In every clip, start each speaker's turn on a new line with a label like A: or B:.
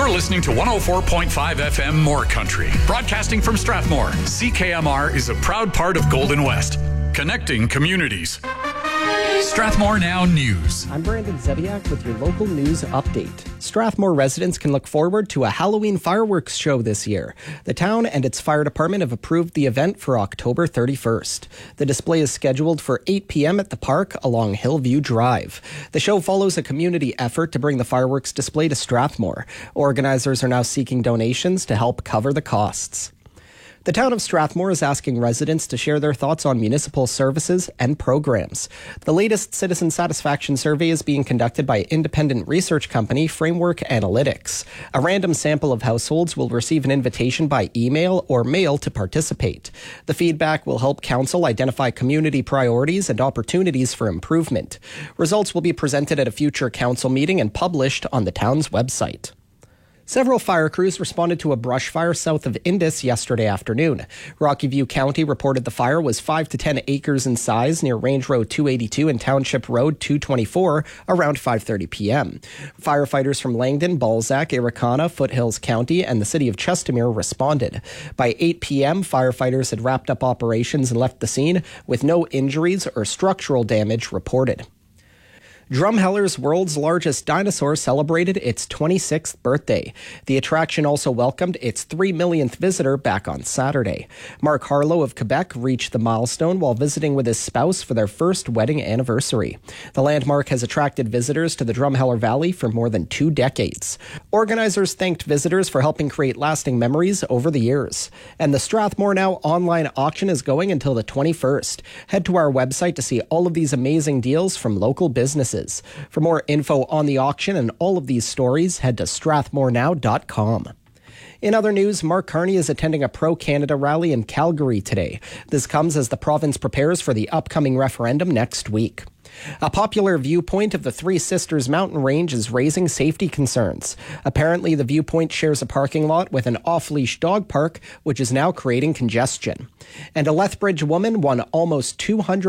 A: You're listening to 104.5 FM More Country. Broadcasting from Strathmore, CKMR is a proud part of Golden West, connecting communities. Strathmore Now News.
B: I'm Brandon Zebiak with your local news update. Strathmore residents can look forward to a Halloween fireworks show this year. The town and its fire department have approved the event for October 31st. The display is scheduled for 8 p.m. at the park along Hillview Drive. The show follows a community effort to bring the fireworks display to Strathmore. Organizers are now seeking donations to help cover the costs. The town of Strathmore is asking residents to share their thoughts on municipal services and programs. The latest citizen satisfaction survey is being conducted by independent research company Framework Analytics. A random sample of households will receive an invitation by email or mail to participate. The feedback will help council identify community priorities and opportunities for improvement. Results will be presented at a future council meeting and published on the town's website. Several fire crews responded to a brush fire south of Indus yesterday afternoon. Rocky View County reported the fire was 5 to 10 acres in size near Range Road 282 and Township Road 224 around 5:30 p.m. Firefighters from Langdon, Balzac, Arikana, Foothills County, and the city of Chestermere responded. By 8 p.m., firefighters had wrapped up operations and left the scene with no injuries or structural damage reported. Drumheller's world's largest dinosaur celebrated its 26th birthday. The attraction also welcomed its 3 millionth visitor back on Saturday. Mark Harlow of Quebec reached the milestone while visiting with his spouse for their first wedding anniversary. The landmark has attracted visitors to the Drumheller Valley for more than 2 decades. Organizers thanked visitors for helping create lasting memories over the years. And the Strathmore Now online auction is going until the 21st. Head to our website to see all of these amazing deals from local businesses. For more info on the auction and all of these stories, head to strathmorenow.com. In other news, Mark Carney is attending a pro-Canada rally in Calgary today. This comes as the province prepares for the upcoming referendum next week. A popular viewpoint of the Three Sisters mountain range is raising safety concerns. Apparently, the viewpoint shares a parking lot with an off-leash dog park, which is now creating congestion. And a Lethbridge woman won almost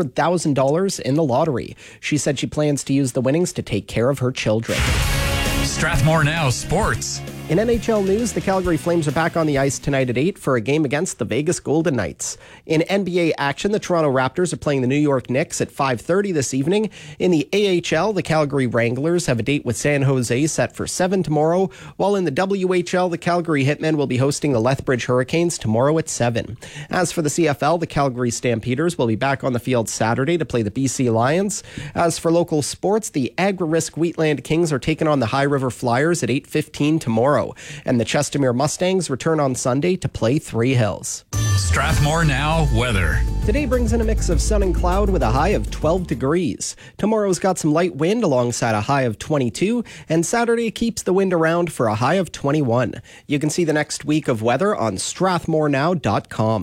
B: $200,000 in the lottery. She said she plans to use the winnings to take care of her children.
A: Strathmore Now Sports.
B: In NHL news, the Calgary Flames are back on the ice tonight at 8 for a game against the Vegas Golden Knights. In NBA action, the Toronto Raptors are playing the New York Knicks at 5:30 this evening. In the AHL, the Calgary Wranglers have a date with San Jose set for 7 tomorrow, while in the WHL, the Calgary Hitmen will be hosting the Lethbridge Hurricanes tomorrow at 7. As for the CFL, the Calgary Stampeders will be back on the field Saturday to play the BC Lions. As for local sports, the Agri-Risk Wheatland Kings are taking on the High River Flyers at 8:15 tomorrow. And the Chestermere Mustangs return on Sunday to play Three Hills.
A: Strathmore Now weather.
B: Today brings in a mix of sun and cloud with a high of 12 degrees. Tomorrow's got some light wind alongside a high of 22, and Saturday keeps the wind around for a high of 21. You can see the next week of weather on strathmorenow.com.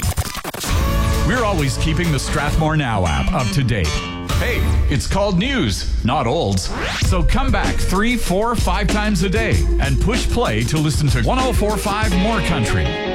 A: We're always keeping the Strathmore Now app up to date. Hey, it's called news, not olds. So come back 3, 4, 5 times a day and push play to listen to 104.5 More Country.